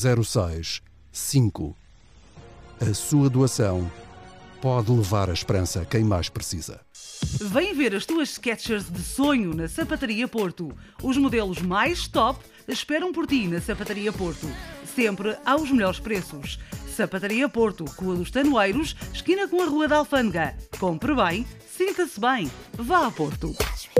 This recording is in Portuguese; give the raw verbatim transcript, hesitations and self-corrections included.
zero seis cinco. A sua doação pode levar a esperança a quem mais precisa. Vem ver as tuas Skechers de sonho na Sapataria Porto. Os modelos mais top esperam por ti na Sapataria Porto. Sempre aos melhores preços. Sapataria Porto, Rua dos Tanoeiros, esquina com a Rua da Alfândega. Compre bem, sinta-se bem. Vá a Porto.